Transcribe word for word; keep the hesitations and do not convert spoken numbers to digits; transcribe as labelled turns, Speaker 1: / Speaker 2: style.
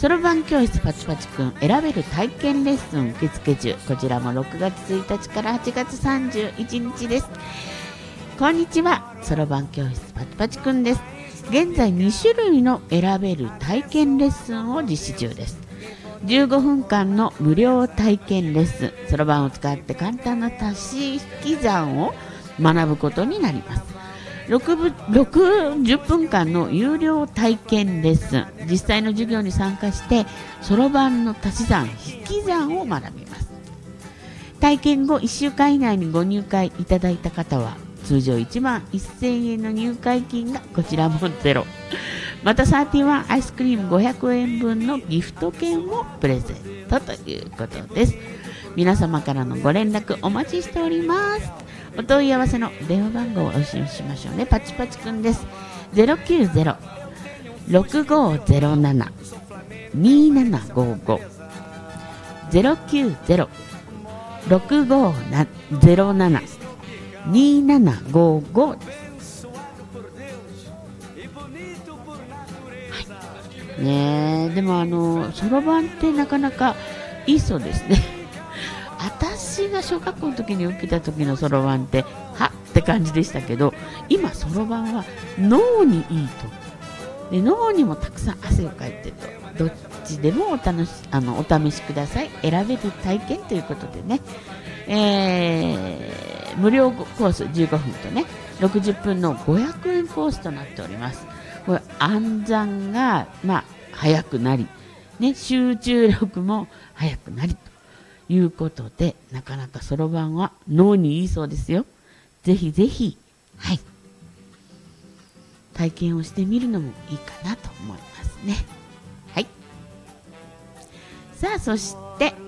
Speaker 1: そろばん教室パチパチくん選べる体験レッスン受付中。こちらもろくがつついたちからはちがつさんじゅういちにちです。こんにちは、そろばん教室パチパチくんです。現在にしゅるいの選べる体験レッスンを実施中です。じゅうごふんかんの無料体験レッスン、そろばんを使って簡単な足し引き算を学ぶことになります。ろくじゅっぷんかんの有料体験レッスン、実際の授業に参加してそろばんの足し算引き算を学びます。体験後いっしゅうかん以内にご入会いただいた方は通常いちまんせんえんの入会金がこちらもゼロ。またサーティワンアイスクリームごひゃくえんぶんのギフト券をプレゼントということです。皆様からのご連絡お待ちしております。お問い合わせの電話番号をお教えしましょうね。パチパチくんです。 ゼロきゅうゼロ ろくごゼロなな にーななごーご ゼロきゅうゼロ ろくごゼロなな にーななごーご です。はい、ねえ、でもあのそろばんってなかなかいいそうですね。私が小学校の時に受けた時のそろばんってはって感じでしたけど、今そろばんは脳にいいと。で脳にもたくさん汗をかいてると、どっちでもお楽しあのお試しください。選べる体験ということでね、えー、無料コースじゅうごふんとねろくじゅっぷんのごひゃくえんコースとなっております。これ暗算がまあ早くなり、ね、集中力も早くなりということで、なかなかそろばんは脳にいいそうですよ。ぜひぜひ、はい、体験をしてみるのもいいかなと思いますね。はい。さあ、そして